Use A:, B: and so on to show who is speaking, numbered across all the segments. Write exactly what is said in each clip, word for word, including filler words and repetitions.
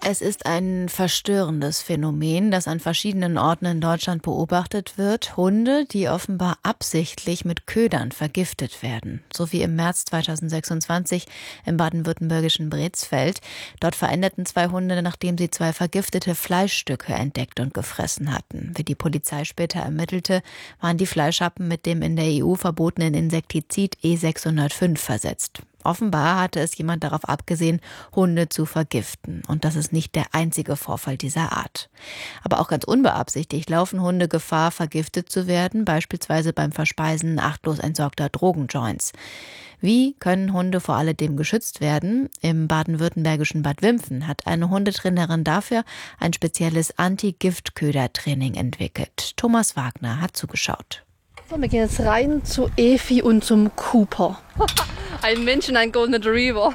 A: Es ist ein verstörendes Phänomen, das an verschiedenen Orten in Deutschland beobachtet wird. Hunde, die offenbar absichtlich mit Ködern vergiftet werden. So wie im März zweitausendsechsundzwanzig im baden-württembergischen Brezfeld. Dort verendeten zwei Hunde, nachdem sie zwei vergiftete Fleischstücke entdeckt und gefressen hatten. Wie die Polizei später ermittelte, waren die Fleischhappen mit dem in der E U verbotenen Insektizid E sechshundertfünf versetzt. Offenbar hatte es jemand darauf abgesehen, Hunde zu vergiften. Und das ist nicht der einzige Vorfall dieser Art. Aber auch ganz unbeabsichtigt laufen Hunde Gefahr, vergiftet zu werden, beispielsweise beim Verspeisen achtlos entsorgter Drogenjoints. Wie können Hunde vor alledem geschützt werden? Im baden-württembergischen Bad Wimpfen hat eine Hundetrainerin dafür ein spezielles Anti-Giftköder-Training entwickelt. Thomas Wagner hat zugeschaut.
B: So, wir gehen jetzt rein zu Efi und zum Cooper. Ein Mensch und ein Golden Retriever.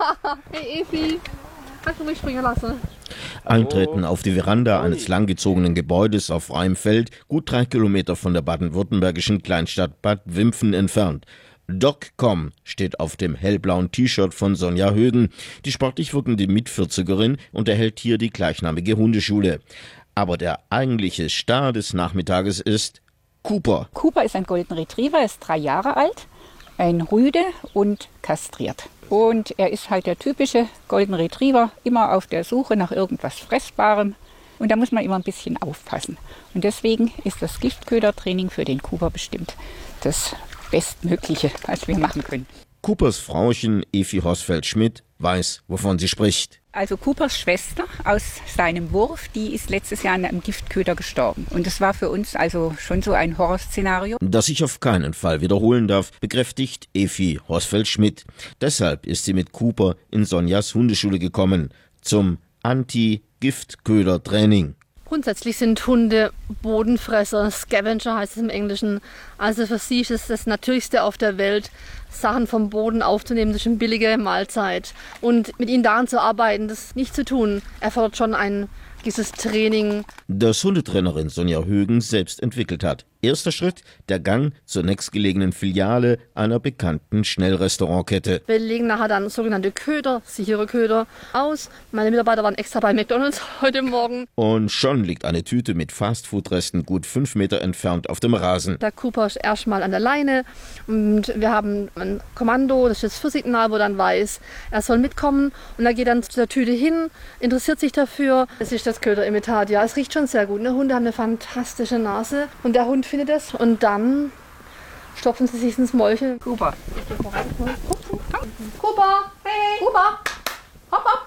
B: Hey Efi, kannst du mich springen lassen?
C: Eintreten auf die Veranda eines langgezogenen Gebäudes auf freiem Feld, gut drei Kilometer von der baden-württembergischen Kleinstadt Bad Wimpfen entfernt. Doc.com steht auf dem hellblauen T-Shirt von Sonja Högen. Die sportlich wirkende Mitvierzigerin unterhält hier die gleichnamige Hundeschule. Aber der eigentliche Star des Nachmittages ist Cooper.
D: Cooper ist ein Golden Retriever, ist drei Jahre alt, ein Rüde und kastriert. Und er ist halt der typische Golden Retriever, immer auf der Suche nach irgendwas Fressbarem. Und da muss man immer ein bisschen aufpassen. Und deswegen ist das Giftködertraining für den Cooper bestimmt das Bestmögliche, was wir machen können.
C: Coopers Frauchen Efi Hosfeld-Schmidt weiß, wovon sie spricht.
D: Also Coopers Schwester aus seinem Wurf, die ist letztes Jahr an einem Giftköder gestorben. Und das war für uns also schon so ein Horrorszenario.
C: Das sich auf keinen Fall wiederholen darf, bekräftigt Efi Hosfeld-Schmidt. Deshalb ist sie mit Cooper in Sonjas Hundeschule gekommen, zum Anti-Giftköder-Training.
B: Grundsätzlich sind Hunde Bodenfresser, Scavenger heißt es im Englischen. Also für sie ist es das Natürlichste auf der Welt, Sachen vom Boden aufzunehmen, das ist eine billige Mahlzeit. Und mit ihnen daran zu arbeiten, das nicht zu tun, erfordert schon ein gewisses Training.
C: Das Hundetrainerin Sonja Högen selbst entwickelt hat. Erster Schritt, der Gang zur nächstgelegenen Filiale einer bekannten Schnellrestaurantkette.
B: Wir legen nachher dann sogenannte Köder, sichere Köder, aus. Meine Mitarbeiter waren extra bei McDonald's heute Morgen.
C: Und schon liegt eine Tüte mit Fastfood-Resten gut fünf Meter entfernt auf dem Rasen.
B: Der Cooper ist erstmal an der Leine und wir haben ein Kommando, das ist das Fürstsignal, wo dann weiß, er soll mitkommen. Und er geht dann zu der Tüte hin, interessiert sich dafür. Das ist das Köderimitat, ja, es riecht schon sehr gut. Ne? Hunde haben eine fantastische Nase und der Hund findet es und dann stopfen sie sich ins Mäulchen.
D: Cooper.
B: Cooper, hey, Cooper, hopp, hopp.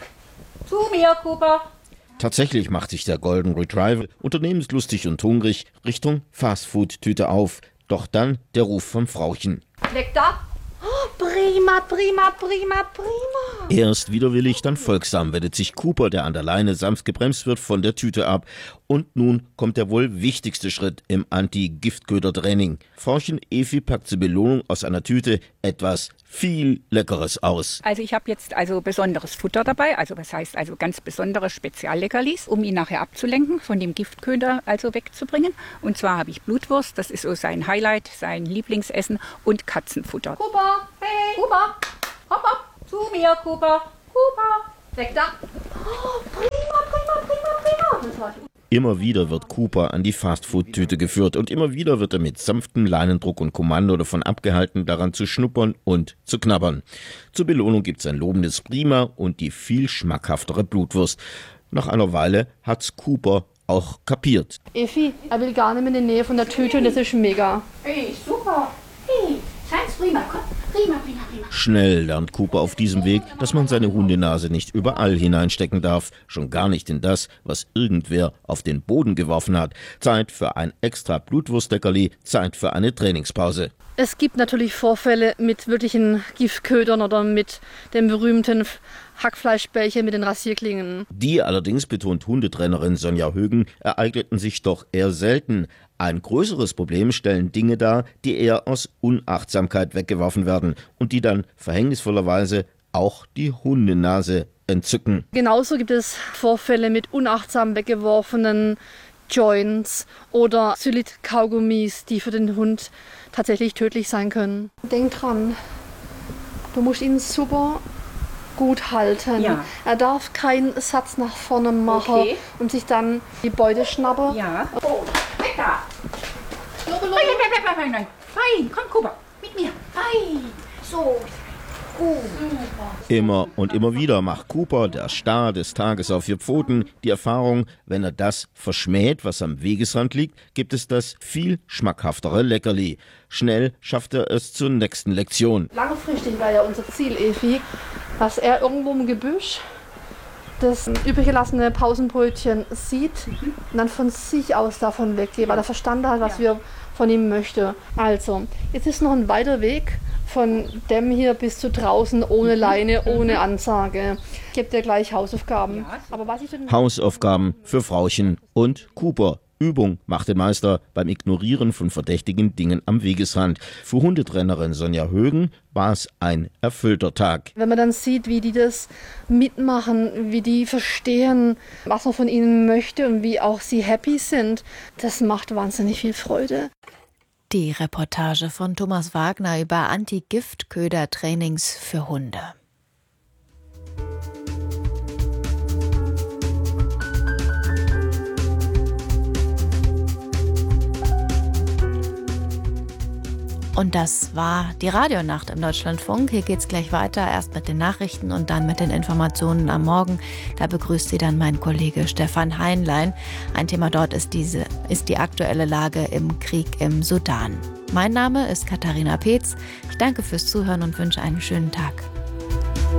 D: Zu mir, Cooper.
C: Tatsächlich macht sich der Golden Retriever unternehmenslustig und hungrig Richtung Fastfood-Tüte auf. Doch dann der Ruf vom Frauchen.
B: Leck da. Oh, prima, prima, prima, prima.
C: Erst widerwillig, dann folgsam wendet sich Cooper, der an der Leine sanft gebremst wird, von der Tüte ab. Und nun kommt der wohl wichtigste Schritt im Anti-Giftköder-Training. Frauchen Efi packt zur Belohnung aus einer Tüte etwas viel Leckeres aus.
D: Also ich habe jetzt also besonderes Futter dabei, also was heißt also ganz besondere Spezialleckerlis, um ihn nachher abzulenken, von dem Giftköder also wegzubringen. Und zwar habe ich Blutwurst, das ist so sein Highlight, sein Lieblingsessen, und Katzenfutter.
B: Cooper, hey, Cooper, hopp, hopp.
D: Zu mir, Cooper.
B: Cooper, weg da. Oh, prima, prima, prima, prima. Das war
C: Immer wieder wird Cooper an die Fastfood-Tüte geführt und immer wieder wird er mit sanftem Leinendruck und Kommando davon abgehalten, daran zu schnuppern und zu knabbern. Zur Belohnung gibt's ein lobendes Prima und die viel schmackhaftere Blutwurst. Nach einer Weile hat's Cooper auch kapiert.
B: Efi, er will gar nicht mehr in der Nähe von der Tüte und das ist mega.
D: Hey, super. Hey, seins prima, komm. Prima, prima, prima.
C: Schnell lernt Cooper auf diesem Weg, dass man seine Hundenase nicht überall hineinstecken darf, schon gar nicht in das, was irgendwer auf den Boden geworfen hat. Zeit für ein extra Blutwurstleckerli, Zeit für eine Trainingspause.
B: Es gibt natürlich Vorfälle mit wirklichen Giftködern oder mit dem berühmten Hackfleischbällchen mit den Rasierklingen.
C: Die allerdings, betont Hundetrainerin Sonja Högen, ereigneten sich doch eher selten. Ein größeres Problem stellen Dinge dar, die eher aus Unachtsamkeit weggeworfen werden und die dann verhängnisvollerweise auch die Hundenase entzücken.
B: Genauso gibt es Vorfälle mit unachtsam weggeworfenen Joints oder Xylit-Kaugummis, die für den Hund tatsächlich tödlich sein können. Denk dran, du musst ihn super gut halten.
D: Ja.
B: Er darf keinen Satz nach vorne machen
D: Okay.
B: und sich dann die Beute schnappen.
D: Ja. Oh, weg da. Nein, nein, nein, nein, nein, nein. Fein, komm, Cooper, mit mir. Fein. So. Gut.
C: Immer und immer wieder macht Cooper, der Star des Tages auf vier Pfoten, die Erfahrung, wenn er das verschmäht, was am Wegesrand liegt, gibt es das viel schmackhaftere Leckerli. Schnell schafft er es zur nächsten Lektion.
B: Langfristig war ja unser Ziel, Evi, dass er irgendwo im Gebüsch das übrig gelassene Pausenbrötchen sieht und dann von sich aus davon weggeht, weil er verstanden hat, was wir von ihm möchten. Also, jetzt ist noch ein weiter Weg von dem hier bis zu draußen, ohne Leine, ohne Ansage. Ich gebe dir gleich Hausaufgaben. Aber was ich denn
C: Hausaufgaben für Frauchen und Cooper. Übung macht den Meister beim Ignorieren von verdächtigen Dingen am Wegesrand. Für Hundetrainerin Sonja Högen war es ein erfüllter Tag.
B: Wenn man dann sieht, wie die das mitmachen, wie die verstehen, was man von ihnen möchte und wie auch sie happy sind, das macht wahnsinnig viel Freude.
A: Die Reportage von Thomas Wagner über Anti-Giftköder-Trainings für Hunde. Und das war die Radionacht im Deutschlandfunk. Hier geht's gleich weiter, erst mit den Nachrichten und dann mit den Informationen am Morgen. Da begrüßt Sie dann mein Kollege Stefan Heinlein. Ein Thema dort ist, diese, ist die aktuelle Lage im Krieg im Sudan. Mein Name ist Katharina Peetz. Ich danke fürs Zuhören und wünsche einen schönen Tag.